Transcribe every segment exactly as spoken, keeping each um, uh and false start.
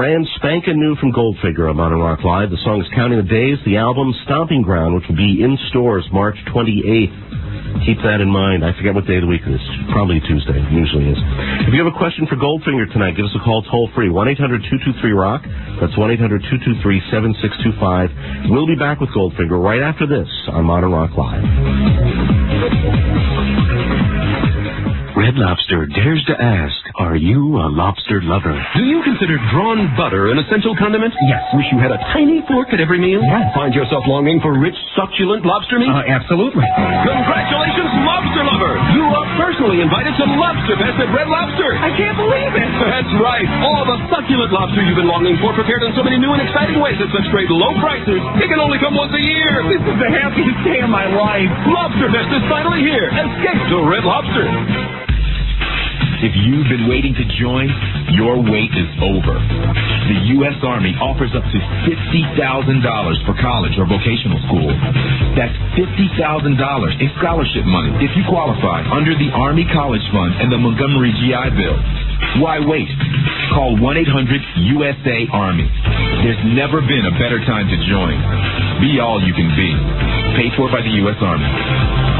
brand spanking new from Goldfinger on Modern Rock Live. The song is Counting the Days. The album Stomping Ground, which will be in stores March twenty-eighth. Keep that in mind. I forget what day of the week it is. Probably Tuesday. It usually is. If you have a question for Goldfinger tonight, give us a call toll free. one eight hundred two two three rock. That's one eight hundred two two three seven six two five. We'll be back with Goldfinger right after this on Modern Rock Live. Red Lobster dares to ask, are you a lobster lover? Do you consider drawn butter an essential condiment? Yes. Wish you had a tiny fork at every meal? Yes. Find yourself longing for rich, succulent lobster meat? Uh, absolutely. Congratulations, lobster lover! You are personally invited to Lobster Fest at Red Lobster. I can't believe it. That's right. All the succulent lobster you've been longing for, prepared in so many new and exciting ways at such great low prices. It can only come once a year. This is the happiest day of my life. Lobster Fest is finally here. Escape to Red Lobster. If you've been waiting to join, your wait is over. The U S Army offers up to fifty thousand dollars for college or vocational school. That's fifty thousand dollars in scholarship money if you qualify under the Army College Fund and the Montgomery G I Bill. Why wait? Call one eight hundred U S A Army. There's never been a better time to join. Be all you can be. Paid for by the U S Army.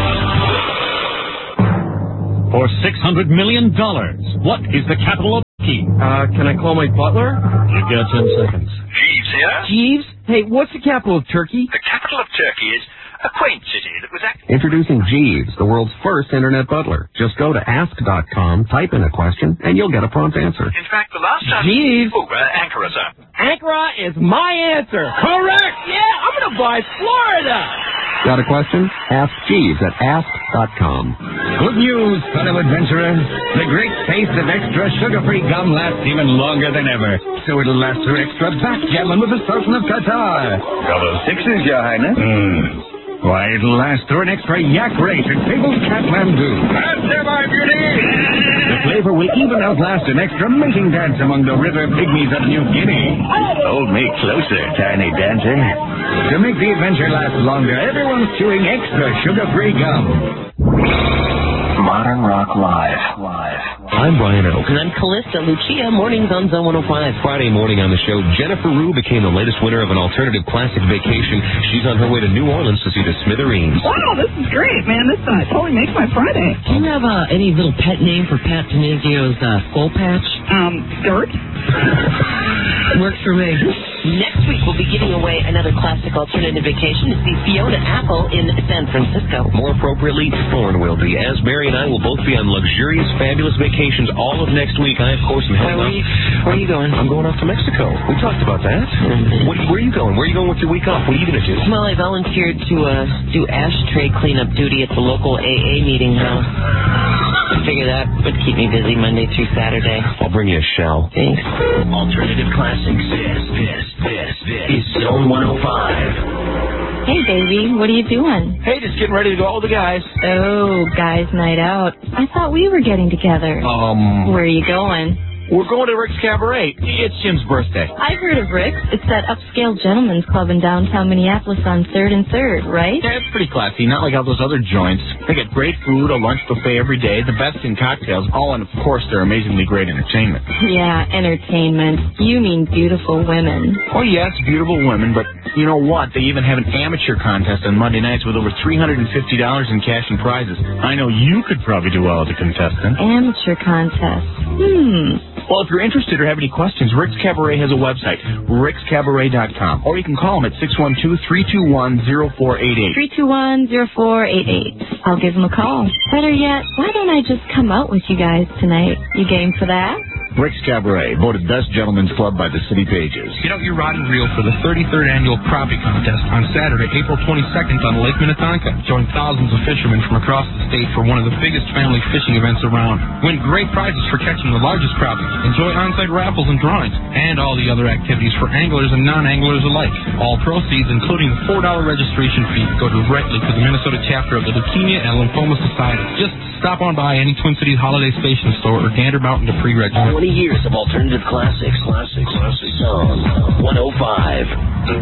For six hundred million dollars, what is the capital of Turkey? Uh, can I call my butler? You got ten seconds. Jeeves here. Jeeves? Hey, what's the capital of Turkey? The capital of Turkey is a quaint city that was actually... Introducing Jeeves, the world's first internet butler. Just go to ask dot com, type in a question, and you'll get a prompt answer. In fact, the last time... Jeeves? Oh, uh, Ankara, sir. Ankara is my answer. Correct! Yeah, I'm going to buy Florida. Got a question? Ask Jeeves at ask dot com. Good news, fellow adventurers. The great taste of extra sugar-free gum lasts even longer than ever. So it'll last through extra back jamming with the Sultan of Qatar. Double sixes, Your Highness. Mm. Why, it'll last through an extra yak rate at People's Kathmandu. Faster, my beauty! The flavor will even outlast an extra mating dance among the river pygmies of New Guinea. Hold me closer, tiny dancer. To make the adventure last longer, everyone's chewing extra sugar-free gum. Modern Rock Live. Live. I'm Brian Oak. And I'm Callista Lucia. Mornings on Zone one oh five. Friday morning on the show, Jennifer Rue became the latest winner of an alternative classic vacation. She's on her way to New Orleans to see the Smithereens. Wow, this is great, man. This uh, totally makes my Friday. Do you have uh, any little pet name for Pat Tanizio's uh, skull patch? Um, Dirt? Works for me. Next week, we'll be giving away another classic alternative vacation to see Fiona Apple in San Francisco. More appropriately, Thorne will be, as Mary and I will both be on luxurious, fabulous vacations all of next week. I, of course, am heading where, off. you, where are you going? I'm going off to Mexico. We talked about that. Mm-hmm. What, where are you going? Where are you going with your week off? What are you going to do? Well, I volunteered to uh, do ashtray cleanup duty at the local A A meeting house. I figure that would keep me busy Monday through Saturday. I'll bring you a shell. Thanks. Alternative Classics. This, this, this, this is Zone one oh five. Hey, baby, what are you doing? Hey, just getting ready to go out with the guys. Oh, guys' night out. I thought we were getting together. Um... Where are you going? We're going to Rick's Cabaret. It's Jim's birthday. I've heard of Rick's. It's that upscale gentleman's club in downtown Minneapolis on third and third, right? Yeah, it's pretty classy, not like all those other joints. They get great food, a lunch buffet every day, the best in cocktails, all and, of course, their amazingly great entertainment. Yeah, entertainment. You mean beautiful women. Oh, yes, beautiful women, but you know what? They even have an amateur contest on Monday nights with over three hundred fifty dollars in cash and prizes. I know you could probably do well as a contestant. Amateur contest. Hmm. Well, if you're interested or have any questions, Rick's Cabaret has a website, ricks cabaret dot com. Or you can call them at six one two, three two one, zero four eight eight. three two one, zero four eight eight. I'll give them a call. Better yet, why don't I just come out with you guys tonight? You game for that? Rick's Cabaret, voted Best Gentleman's Club by the City Pages. Get out your rod and reel for the thirty-third Annual Crappie Contest on Saturday, April twenty-second on Lake Minnetonka. Join thousands of fishermen from across the state for one of the biggest family fishing events around. Win great prizes for catching the largest crappie. Enjoy on-site raffles and drawings, and all the other activities for anglers and non-anglers alike. All proceeds, including the four dollar registration fee, go directly to the Minnesota chapter of the Leukemia and Lymphoma Society. Just stop on by any Twin Cities Holiday Station store or Gander Mountain to pre-register. twenty years of alternative classics. Classics. Classics. Zone one oh five.